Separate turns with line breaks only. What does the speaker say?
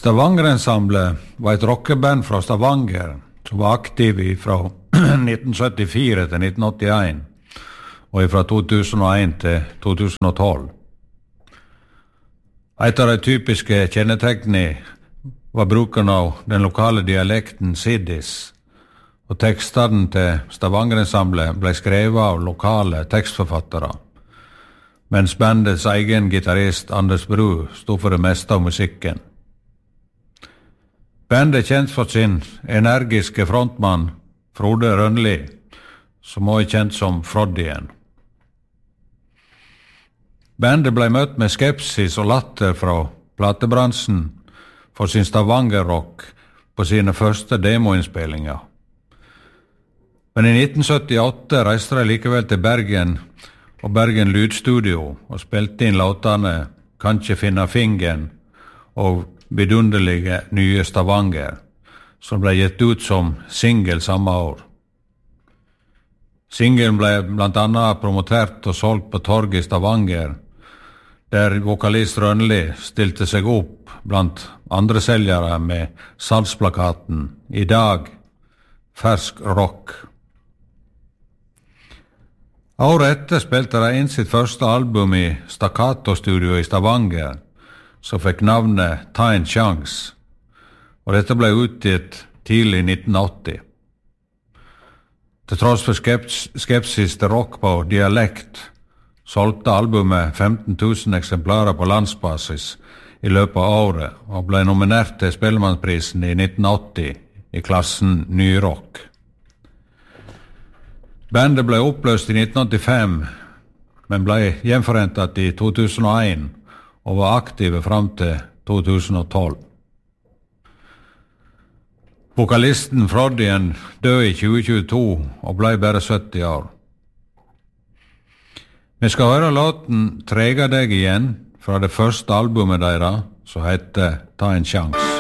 Stavanger-ensemblet var et rockeband fra Stavanger som var aktiv fra 1974 til 1981 og fra 2001 til 2012. Et av de typiske kjennetegnene var bruken av den lokale dialekten siddis, og tekstene til Stavanger-ensemblet ble skrevet av lokale tekstforfattere, mens bandets egen gitarist Anders Bru stod for det meste av musikken. Bandet er kjent for sin energiske frontmann Frode Rønli, som også er kjent som Froddien. Bandet ble møtt med skepsis og latter fra platebransjen for sin Stavanger-rock på sine første demoinnspillinger. Men i 1978 reiste de likevel til Bergen og Bergen Lydstudio og spilte inn låtene Kan ikke finne fingeren og Vidunderlige nye Stavanger, som ble gitt ut som single samme år. Singelen ble blant annet promotert og solgt på torget i Stavanger, der vokalist Rønli stilte seg opp blant andre seljere med salgsplakaten «I dag, fersk rock». Året etter spilte de inn sitt første album i Staccato-studio i Stavanger, som fikk navnet Ta en sjans, og dette ble utgitt tidlig i 1980. Til tross for skepsis til rock på dialekt, solgte albumet 15 000 eksemplarer på landsbasis i løpet av året, og ble nominert til Spellemannsprisen i 1980 i klassen Ny Rock. Bandet ble oppløst i 1985, men ble gjenforentet i 2001 og var aktive fram til 2012. Vokalisten Froddien døde i 2022 og ble bare 70 år. Vi skal høre låten «Trega deg igjen» fra det første albumet deres, som heter «Ta en sjans».